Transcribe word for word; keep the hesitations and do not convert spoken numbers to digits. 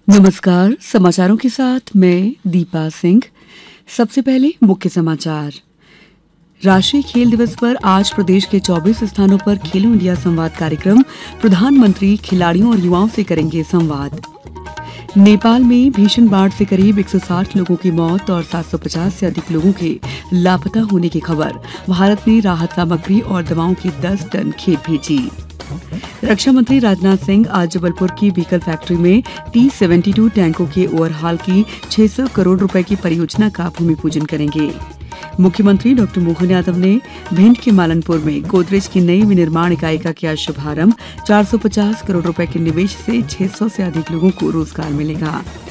नमस्कार। समाचारों के साथ मैं दीपा सिंह। सबसे पहले मुख्य समाचार। राष्ट्रीय खेल दिवस पर आज प्रदेश के चौबीस स्थानों पर खेलो इंडिया संवाद कार्यक्रम। प्रधानमंत्री खिलाड़ियों और युवाओं से करेंगे संवाद। नेपाल में भीषण बाढ़ से करीब एक सौ साठ लोगों की मौत और सात सौ पचास से अधिक लोगों के लापता होने की खबर। भारत ने राहत सामग्री और दवाओं की दस टन खेप भेजी। रक्षा मंत्री राजनाथ सिंह आज जबलपुर की व्हीकल फैक्ट्री में टी सेवेंटी टू टैंकों के ओवरहाल की छह सौ करोड़ रुपए की परियोजना का भूमि पूजन करेंगे। मुख्यमंत्री डॉक्टर मोहन यादव ने भिंड के मालनपुर में गोदरेज की नई विनिर्माण इकाई का किया शुभारंभ। चार सौ पचास करोड़ रुपए के निवेश से छह सौ से अधिक लोगों को रोजगार मिलेगा।